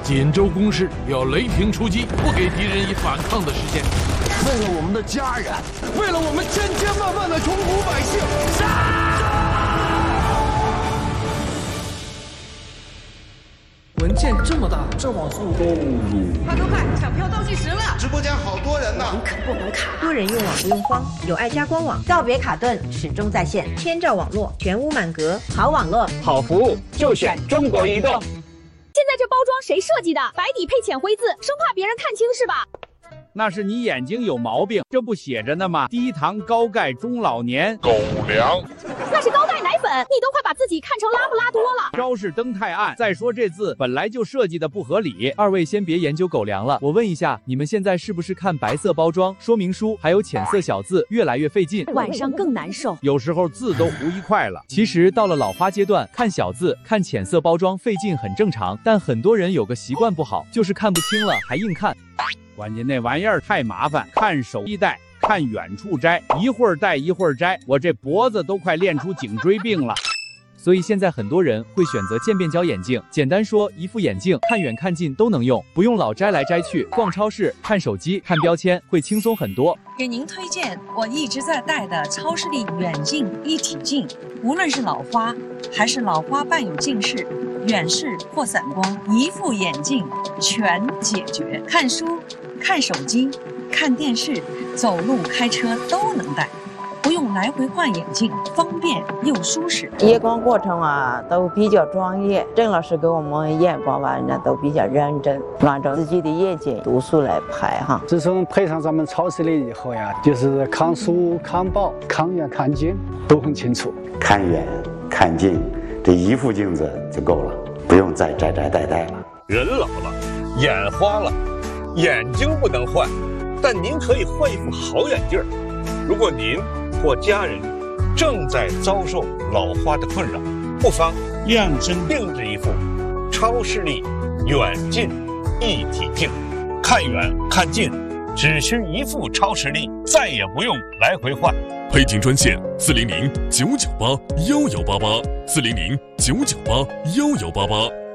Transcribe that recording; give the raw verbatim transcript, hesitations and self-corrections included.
锦州攻势要雷霆出击，不给敌人以反抗的时间。 为了我们的家人，为了我们千千万万的穷苦百姓，杀！文件这么大，这网速够鲁。 快快快，抢票倒计时了！ 直播间好多人呢。 能啃不能卡， 多人用网不用慌，有爱家官网，告别卡顿，始终在线，千兆网络，全屋满格，好网络， 好服务，就选中国移动。 现在这包装谁设计的？白底配浅灰字，生怕别人看清是吧？ 那是你眼睛有毛病，这不写着呢吗？低糖高钙中老年狗粮， 那是高钙奶粉，你都快把自己看成拉布拉多了。 招式灯太暗，再说这字本来就设计的不合理。二位先别研究狗粮了，我问一下，你们现在是不是看白色包装、说明书还有浅色小字越来越费劲， 晚上更难受， 有时候字都糊一块了。其实到了老花阶段，看小字、看浅色包装费劲很正常，但很多人有个习惯不好，就是看不清了还硬看。关键那玩意儿太麻烦，看手一戴，看远处摘，一会儿戴一会儿摘，我这脖子都快练出颈椎病了。所以现在很多人会选择渐变焦眼镜，简单说，一副眼镜看远看近都能用，不用老摘来摘去，逛超市、看手机、看标签会轻松很多。 给您推荐我一直在戴的超视力远近一体镜，无论是老花还是老花伴有近视、远视或散光，一副眼镜全解决。看书、看手机、看电视、走路、开车都能戴。不用来回换眼镜，方便又舒适。 验光过程啊都比较专业，郑老师给我们验光吧，人家都比较认真，按照自己的眼睛度数来排哈。 自从配上咱们超视力以后呀，就是看书、看报、看远看近都很清楚。 看远看近，这一副镜子就够了，不用再摘摘戴戴了。 人老了，眼花了，眼睛不能换，但您可以换一副好眼镜。如果您或家人正在遭受老花的困扰，不妨验证定制一副超视力远近一体镜，看远看近只需一副超视力，再也不用来回换。 配镜专线四零零九九八幺幺八八，四零零九九八幺幺八八。